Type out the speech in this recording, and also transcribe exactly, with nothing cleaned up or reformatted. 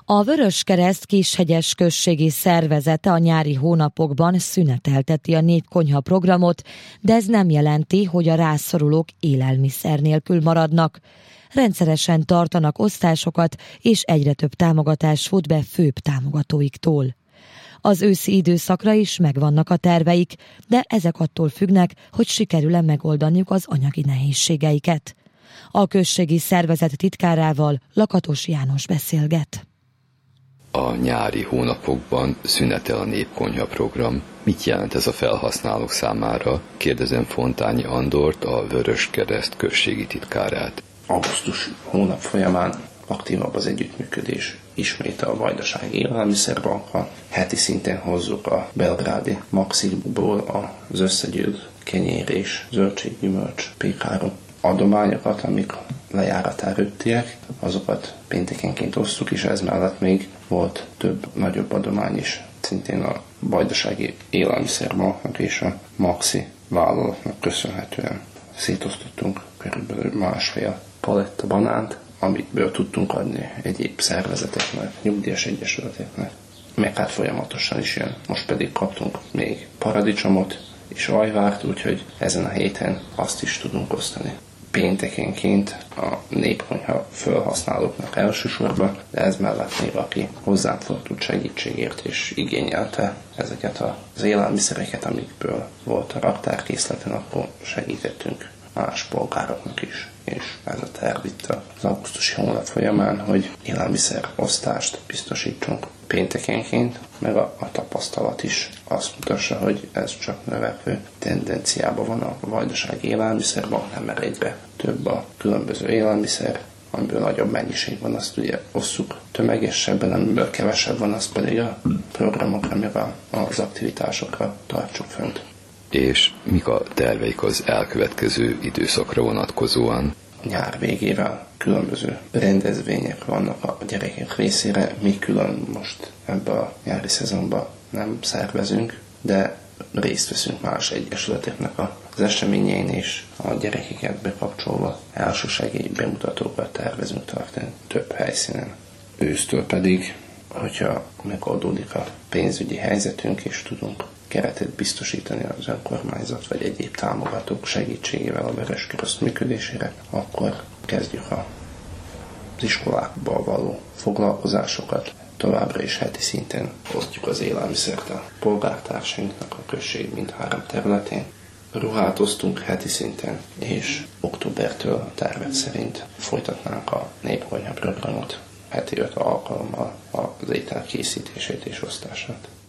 A Vöröskereszt Kishegyes községi szervezete a nyári hónapokban szünetelteti a népkonyha programot, de ez nem jelenti, hogy a rászorulók élelmiszer nélkül maradnak. Rendszeresen tartanak osztásokat, és egyre több támogatás fut be főbb támogatóiktól. Az őszi időszakra is megvannak a terveik, de ezek attól függnek, hogy sikerül-e megoldaniuk az anyagi nehézségeiket. A községi szervezet titkárával Lakatos János beszélget. A nyári hónapokban szünetel a népkonyha program. Mit jelent ez a felhasználók számára? Kérdezem Fontányi Andort, a Vöröskereszt községi titkárát. Augusztus hónap folyamán aktívabb az együttműködés ismét a Vajdasági Élelmiszerbankkal. Heti szinten hozzuk a belgrádi Maxiból az összegyűlt kenyér és zöldséggyümölcs pékáru adományokat, amik lejáratár előttiek, azokat péntekenként osztuk, és ez mellett még volt több nagyobb adomány is, szintén a Vajdasági Élelmiszerbanknak és a Maxi vállalatnak köszönhetően. Szétosztottunk körülbelül másfél paletta banánt, amikből tudtunk adni egyéb szervezeteknek, nyugdíjas egyesületeknek, meg hát folyamatosan is jön. Most pedig kaptunk még paradicsomot és ajvárt, úgyhogy ezen a héten azt is tudunk osztani. Péntekenként a népkonyha felhasználóknak elsősorban, de ez mellett még aki hozzánk fordult segítségért és igényelte ezeket az élelmiszereket, amikből volt a raktárkészleten, akkor segítettünk más polgároknak is. És ez a terv itt az augusztusi hónap folyamán, hogy élelmiszerosztást biztosítsunk péntekenként, meg a, a tapasztalat is azt mutassa, hogy ez csak növekvő tendenciában van a Vajdasági Élelmiszerbank, nem, mert egyre több a különböző élelmiszer, amiből nagyobb mennyiség van, azt ugye osszuk tömegesebben, amiből kevesebb van, azt pedig a programokra, meg az aktivitásokra tartsuk fönt. És mik a terveik az elkövetkező időszakra vonatkozóan? Nyár végével különböző rendezvények vannak a gyerekek részére, mi külön most ebben a nyári szezonban nem szervezünk, de részt veszünk más egyesületeknek az eseményein, és a gyerekeket bekapcsolva elsősegély bemutatókat tervezünk tartani több helyszínen. Ősztől pedig, hogyha megoldódik a pénzügyi helyzetünk, és tudunk keretet biztosítani az önkormányzat vagy egyéb támogatók segítségével a Vöröskereszt működésére, akkor kezdjük az iskolákban való foglalkozásokat. Továbbra is heti szinten osztjuk az élelmiszert a polgártársainknak a község mindhárom területén. Ruhát osztunk heti szinten, és októbertől a tervek szerint folytatnánk a népkonyha programot heti öt alkalommal az étel készítését és osztását.